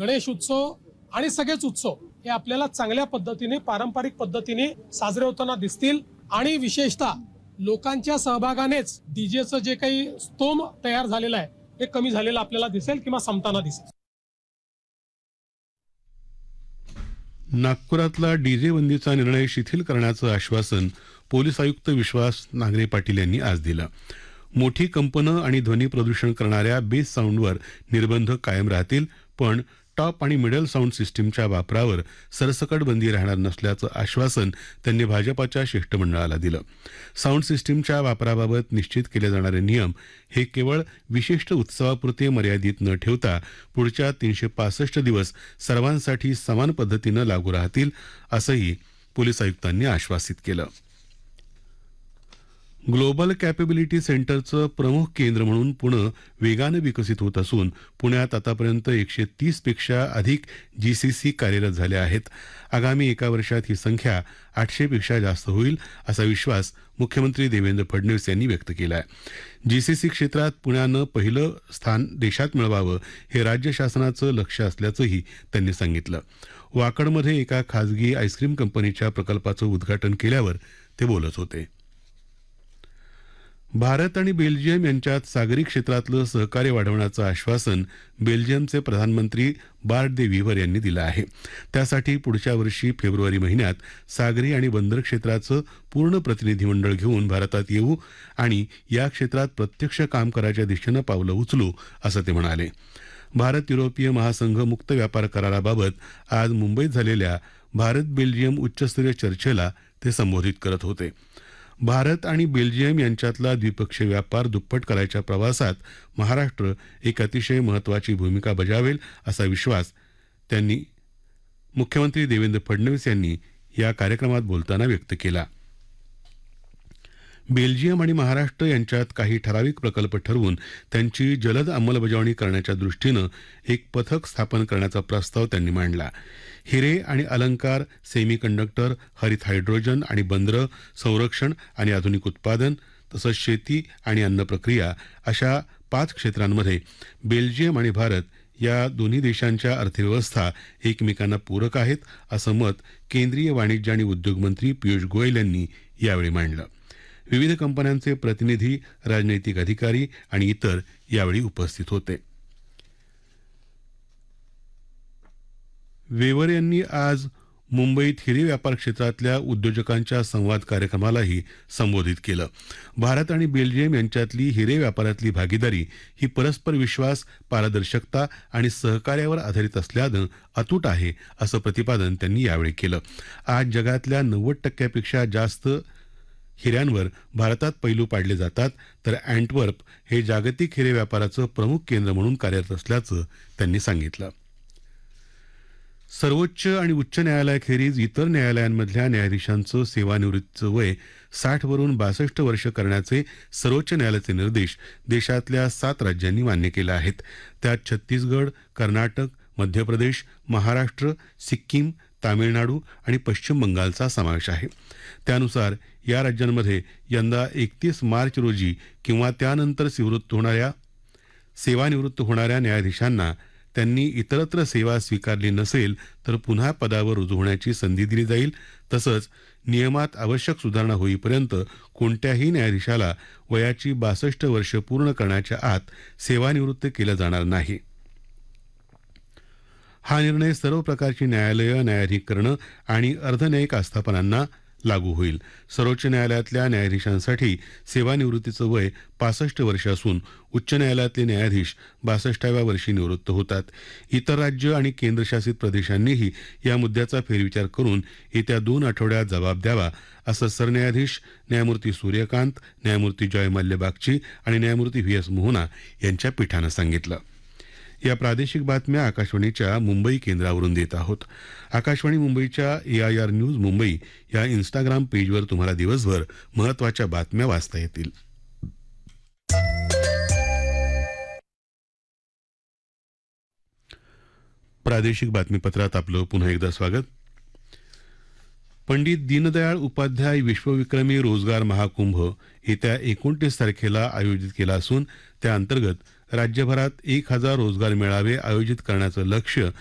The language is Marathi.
गणेश उत्सव आणि सगळेच उत्सव हे आपल्याला चांगल्या पद्धतीने पारंपरिक पद्धतीने साजरे होताना दिसतील आणि विशेषतः लोकांच्या सहभागानेच डीजेचं जे काही स्तोम तयार झालेलं आहे हे कमी झालेलं आपल्याला दिसेल किंवा संपताना दिसेल. नागपुरातला डीजे बंदीचा निर्णय शिथिल करण्याचं आश्वासन पोलीस आयुक्त विश्वास नांगरे पाटील यांनी आज दिलं. मोठी कंपनं आणि ध्वनी प्रदूषण करणाऱ्या बेस साऊंडवर निर्बंध कायम राहतील, पण टॉप आणि मिडल साऊंड सिस्टीमच्या वापरावर सरसकट बंदी राहणार नसल्याचं आश्वासन त्यांनी भाजपाच्या शिष्टमंडळाला दिलं. साऊंड सिस्टीमच्या वापराबाबत निश्चित केले जाणारे नियम हे केवळ विशिष्ट उत्सवापुरते मर्यादित न ठेवता पुढच्या 365 दिवस सर्वांसाठी समान पद्धतीनं लागू राहतील, असंही पोलीस आयुक्तांनी आश्वासित केलं. ग्लोबल कॅपेबिलिटी सेंटरचं प्रमुख केंद्र म्हणून पुणे वेगानं विकसित होत असून पुण्यात आतापर्यंत 130 पेक्षा अधिक जीसीसी कार्यरत झाले आहेत. आगामी एका वर्षात ही संख्या 800 पेक्षा जास्त होईल असा विश्वास मुख्यमंत्री देवेंद्र फडणवीस यांनी व्यक्त केला आहे. जीसीसी क्षेत्रात पुण्यानं पहिलं स्थान देशात मिळवावं हे राज्य शासनाचं लक्ष्य असल्याचंही त्यांनी सांगितलं. वाकडमध्ये एका खासगी आईस्क्रीम कंपनीच्या प्रकल्पाचं उद्घाटन केल्यावर ते बोलत होते. भारत आणि बेल्जियम यांच्यात सागरी क्षेत्रातलं सहकार्य वाढवण्याचं आश्वासन बेल्जियमचे प्रधानमंत्री बार्ट दे व्हीवर यांनी दिलं आहे. त्यासाठी पुढच्या वर्षी फेब्रुवारी महिन्यात सागरी आणि बंदर क्षेत्राचं पूर्ण प्रतिनिधीमंडळ घेऊन भारतात येऊ आणि या क्षेत्रात प्रत्यक्ष काम करायच्या दिशेनं पावलं उचलू, असं ते म्हणाले. भारत युरोपीय महासंघ मुक्त व्यापार कराराबाबत आज मुंबईत झालेल्या भारत बेल्जियम उच्चस्तरीय चर्चेला ते संबोधित करत होते. भारत आणि बेल्जियम यांच्यातला द्विपक्षीय व्यापार दुप्पट करायच्या प्रवासात महाराष्ट्र एक अतिशय महत्त्वाची भूमिका बजावेल असा विश्वास त्यांनी मुख्यमंत्री देवेंद्र फडणवीस यांनी या कार्यक्रमात बोलताना व्यक्त केला. बेल्जियम आणि महाराष्ट्र यांच्यात काही ठराविक प्रकल्प ठरवून त्यांची जलद अंमलबजावणी करण्याच्या दृष्टीनं एक पथक स्थापन करण्याचा प्रस्ताव त्यांनी मांडला. हिरे आणि अलंकार, सेमीकंडक्टर, हरित हायड्रोजन आणि बंदरं, संरक्षण आणि आधुनिक उत्पादन तसंच शेती आणि अन्न प्रक्रिया अशा 5 क्षेत्रांमध्ये बेल्जियम आणि भारत या दोन्ही देशांच्या अर्थव्यवस्था एकमेकांना पूरक आहेत, असं मत केंद्रीय वाणिज्य आणि उद्योग मंत्री पियुष गोयल यांनी यावेळी मांडलं. विविध कंपन्यांचे प्रतिनिधी, राजनैतिक अधिकारी आणि इतर यावेळी उपस्थित होते. वेवर यांनी आज मुंबईत हिरे व्यापार क्षेत्रातल्या उद्योजकांच्या संवाद कार्यक्रमालाही संबोधित केलं. भारत आणि बेल्जियम यांच्यातली हिरे व्यापारातली भागीदारी ही परस्पर विश्वास, पारदर्शकता आणि सहकार्यावर आधारित असल्यानं अतूट आहे, असं प्रतिपादन त्यांनी यावेळी केलं. आज जगातल्या 90% जास्त हिऱ्यांवर भारतात पैलू पाडले जातात, तर अँटवर्प हे जागतिक हिरे व्यापाराचं प्रमुख केंद्र म्हणून कार्यरत असल्याचं त्यांनी सांगितलं. सर्वोच्च आणि उच्च न्यायालयाखेरीज इतर न्यायालयांमधल्या न्यायाधीशांचं सेवानिवृत्तीचं वय 60 वरून 62 वर्ष करण्याचे सर्वोच्च न्यायालयाचे निर्देश देशातल्या 7 राज्यांनी मान्य केले आहेत. त्यात छत्तीसगड, कर्नाटक, मध्य प्रदेश, महाराष्ट्र, सिक्कीम, तामिळनाडू आणि पश्चिम बंगालचा समावेश आहे. त्यानुसार या राज्यांमध्ये यंदा 31 मार्च रोजी किंवा त्यानंतर सेवानिवृत्त होणाऱ्या न्यायाधीशांना त्यांनी इतरत्र सेवा स्वीकारली नसेल तर पुन्हा पदावर रुजू होण्याची संधी दिली जाईल. तसंच नियमात आवश्यक सुधारणा होईपर्यंत कोणत्याही न्यायाधीशाला वयाची 62 वर्ष पूर्ण करण्याच्या आत सेवानिवृत्त केलं जाणार नाही. हा निर्णय सर्व प्रकारची न्यायालयं, न्यायाधिकरणं आणि अर्धन्यायिक आस्थापनांना लागू होईल. सर्वोच्च न्यायालयातल्या न्यायाधीशांसाठी सेवानिवृत्तीचं वय 65 वर्ष असून उच्च न्यायालयातले न्यायाधीश 62व्या वर्षी निवृत्त होतात. इतर राज्य आणि केंद्रशासित प्रदेशांनीही या मुद्द्याचा फेरविचार करून येत्या 2 आठवड्यात जबाब द्यावा, असं सरन्यायाधीश न्यायमूर्ती सूर्यकांत, न्यायमूर्ती जॉय मल्ल्या बागची आणि न्यायमूर्ती व्ही एस मोहना यांच्या पीठानं सांगितलं. या प्रादेशिक बातम्या आकाशवाणीच्या मुंबई केंद्रावरून देत आहोत. आकाशवाणी मुंबईच्या AIR न्यूज मुंबई या इंस्टाग्राम पेजवर तुम्हाला दिवसभर महत्त्वाच्या बातम्या वाचता येतील. प्रादेशिक बातमीपत्रात आपलं पुन्हा एकदा स्वागत. पंडित दीनदयाळ उपाध्याय विश्वविक्रमी रोजगार महाकुंभ येत्या 29 तारखेला आयोजित केला असून त्याअंतर्गत राज्यभरात 1000 रोजगार मेळावे आयोजित करण्याचं लक्ष्य